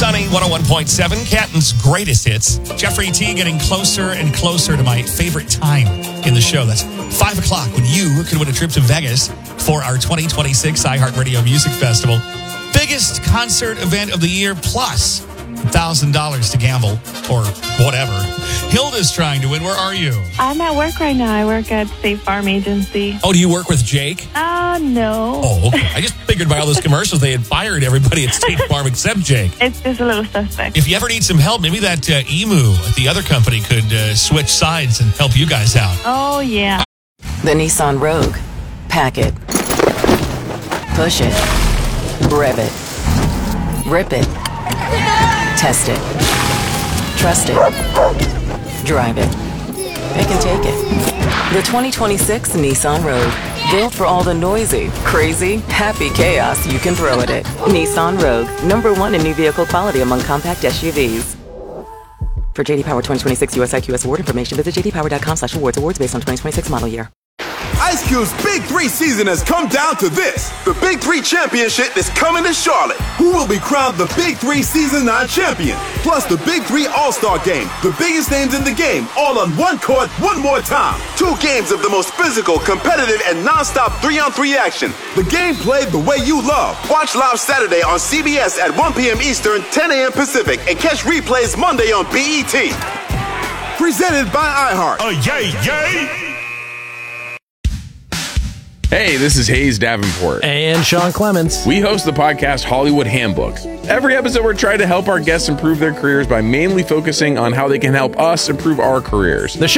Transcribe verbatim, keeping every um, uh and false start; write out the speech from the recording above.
Sunny one oh one point seven, Canton's greatest hits. Jeffrey T getting closer and closer to my favorite time in the show. That's five o'clock when you can win a trip to Vegas for our twenty twenty-six iHeartRadio Music Festival. Biggest concert event of the year, plus one thousand dollars to gamble or whatever. Hilda's trying to win. Where are you? I'm at work right now. I work at State Farm Agency. Oh, do you work with Jake? Uh, no. Oh, okay. I just figured by all those commercials they had fired everybody at State Farm except Jake. It's just a little suspect. If you ever need some help, maybe that uh, emu at the other company could uh, switch sides and help you guys out. Oh, yeah. The Nissan Rogue. Pack it. Push it. Rev it. Rip it. Test it. Trust it. Drive it. Pick and take it. The twenty twenty-six Nissan Rogue. Built for all the noisy, crazy, happy chaos you can throw at it. Nissan Rogue. Number one in new vehicle quality among compact S U Vs. For J D Power twenty twenty-six U S I Q S award information, visit j d power dot com slash awards. Awards based on twenty twenty-six model year. Ice Cube's Big Three season has come down to this. The Big Three Championship is coming to Charlotte. Who will be crowned the Big Three Season nine champion? Plus the Big Three All-Star Game. The biggest names in the game, all on one court, one more time. Two games of the most physical, competitive, and non-stop three-on-three action. The game played the way you love. Watch live Saturday on C B S at one p.m. Eastern, ten a.m. Pacific, and catch replays Monday on B E T. Presented by iHeart. Oh, yay, yay! Hey, this is Hayes Davenport. And Sean Clements. We host the podcast Hollywood Handbook. Every episode, we're trying to help our guests improve their careers by mainly focusing on how they can help us improve our careers. The show